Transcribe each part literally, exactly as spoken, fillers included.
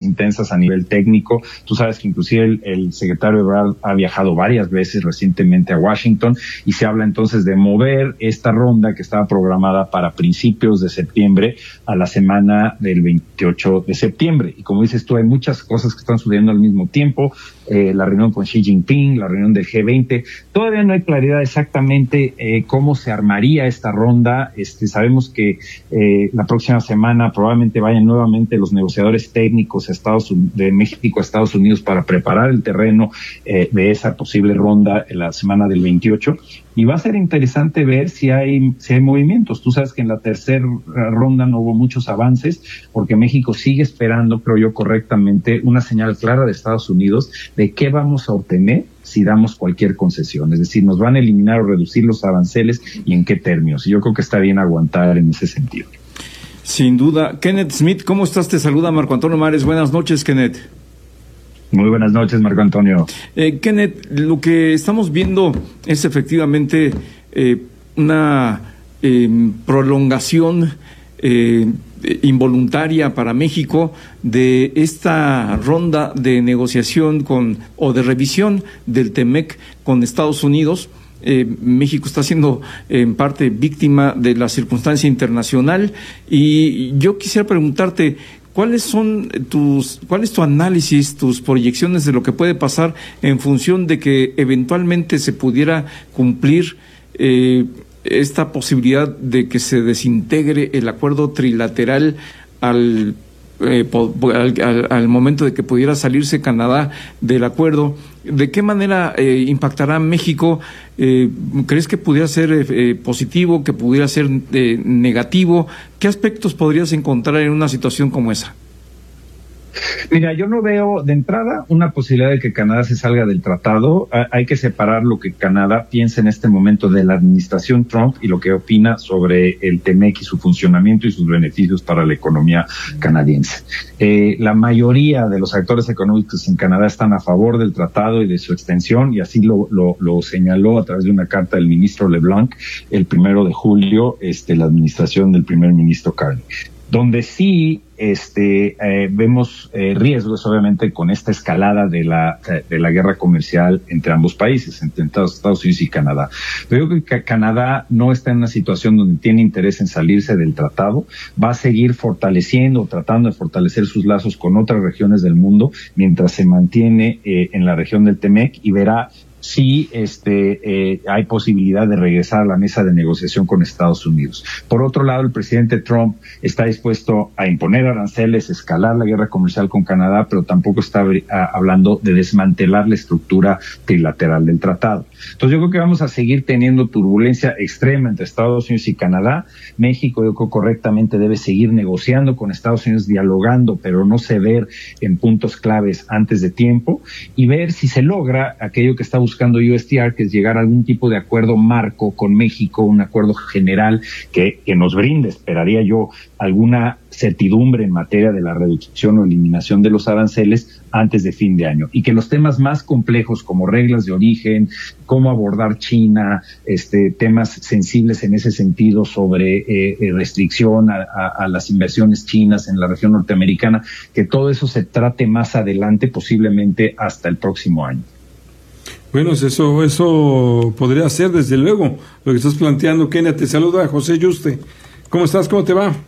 intensas a nivel técnico. Tú sabes que inclusive el, el secretario Ebrard ha viajado varias veces recientemente a Washington y se habla entonces de mover esta ronda que estaba programada para principios de septiembre a la semana del veintiocho de septiembre. Y como dices tú, hay muchas cosas que están sucediendo al mismo tiempo, eh, la reunión con Xi Jinping, la reunión del G veinte. Todavía no hay claridad exactamente eh, cómo se armaría esta ronda. Este, sabemos que eh, la próxima semana probablemente vayan nuevamente los negociadores técnicos a Estados Unidos, de México a Estados Unidos para preparar el terreno eh, de esa posible ronda en la semana del veintiocho. Y va a ser interesante ver si hay, si hay movimientos. Tú sabes que en la tercera ronda no hubo muchos avances porque México sigue esperando, creo yo correctamente, una señal clara de Estados Unidos de qué vamos a obtener si damos cualquier concesión. Es decir, nos van a eliminar o reducir los aranceles y en qué términos. Y yo creo que está bien aguantar en ese sentido. Sin duda. Kenneth Smith, ¿cómo estás? Te saluda Marco Antonio Mares. Buenas noches, Kenneth. Muy buenas noches, Marco Antonio. Eh, Kenneth, lo que estamos viendo es efectivamente eh, una eh, prolongación eh, involuntaria para México de esta ronda de negociación con o de revisión del TEMEC con Estados Unidos. Eh, México está siendo eh, en parte víctima de la circunstancia internacional y yo quisiera preguntarte, ¿cuáles son tus, cuál es tu análisis, tus proyecciones de lo que puede pasar en función de que eventualmente se pudiera cumplir eh, esta posibilidad de que se desintegre el acuerdo trilateral al, eh, po, al, al, al momento de que pudiera salirse Canadá del acuerdo? ¿De qué manera eh, impactará México? Eh, ¿Crees que pudiera ser eh, positivo, que pudiera ser eh, negativo? ¿Qué aspectos podrías encontrar en una situación como esa? Mira, yo no veo de entrada una posibilidad de que Canadá se salga del tratado. Hay que separar lo que Canadá piensa en este momento de la administración Trump y lo que opina sobre el TEMEC y su funcionamiento y sus beneficios para la economía canadiense. Eh, la mayoría de los actores económicos en Canadá están a favor del tratado y de su extensión, y así lo, lo, lo señaló a través de una carta del ministro LeBlanc el primero de julio, este, la administración del primer ministro Carney. Donde sí este, eh, vemos eh, riesgos, obviamente, con esta escalada de la de la guerra comercial entre ambos países, entre Estados Unidos y Canadá. Pero yo creo que Canadá no está en una situación donde tiene interés en salirse del tratado, va a seguir fortaleciendo, tratando de fortalecer sus lazos con otras regiones del mundo, mientras se mantiene eh, en la región del TEMEC, y verá si este, eh, hay posibilidad de regresar a la mesa de negociación con Estados Unidos. Por otro lado, el presidente Trump está dispuesto a imponer aranceles, escalar la guerra comercial con Canadá, pero tampoco está a, hablando de desmantelar la estructura trilateral del tratado. Entonces yo creo que vamos a seguir teniendo turbulencia extrema entre Estados Unidos y Canadá. México, yo creo, correctamente debe seguir negociando con Estados Unidos, dialogando, pero no ceder en puntos claves antes de tiempo, y ver si se logra aquello que está buscando buscando U S T R, que es llegar a algún tipo de acuerdo marco con México, un acuerdo general que, que nos brinde, esperaría yo, alguna certidumbre en materia de la reducción o eliminación de los aranceles antes de fin de año, y que los temas más complejos como reglas de origen, cómo abordar China, este, temas sensibles en ese sentido sobre eh, restricción a, a, a las inversiones chinas en la región norteamericana, que todo eso se trate más adelante, posiblemente hasta el próximo año. Bueno, eso eso podría ser, desde luego, lo que estás planteando, Kenneth. Te saluda José Yuste. ¿Cómo estás? ¿Cómo te va?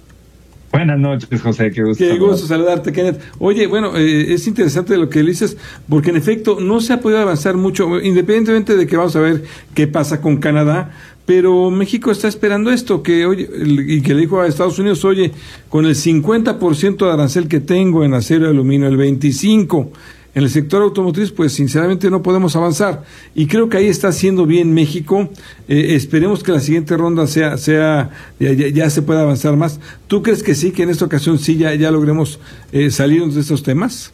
Buenas noches, José. Qué gusto. Qué gusto saludarte, Kenneth. Oye, bueno, eh, es interesante lo que dices, porque en efecto no se ha podido avanzar mucho, independientemente de que vamos a ver qué pasa con Canadá, pero México está esperando esto, que oye, y que le dijo a Estados Unidos, oye, con el cincuenta por ciento de arancel que tengo en acero y aluminio, el veinticinco por ciento en el sector automotriz, pues sinceramente no podemos avanzar. Y creo que ahí está haciendo bien México. Eh, esperemos que la siguiente ronda sea, sea ya, ya, ya se pueda avanzar más. ¿Tú crees que sí, que en esta ocasión sí ya, ya logremos eh, salirnos de estos temas?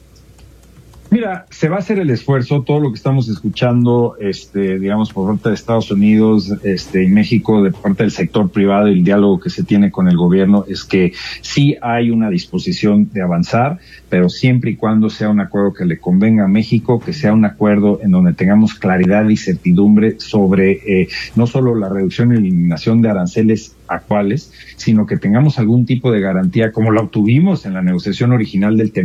Mira, se va a hacer el esfuerzo. Todo lo que estamos escuchando, este, digamos, por parte de Estados Unidos, este, y México, de parte del sector privado, y el diálogo que se tiene con el gobierno, es que sí hay una disposición de avanzar, pero siempre y cuando sea un acuerdo que le convenga a México, que sea un acuerdo en donde tengamos claridad y certidumbre sobre eh, no solo la reducción y eliminación de aranceles actuales, sino que tengamos algún tipo de garantía, como la obtuvimos en la negociación original del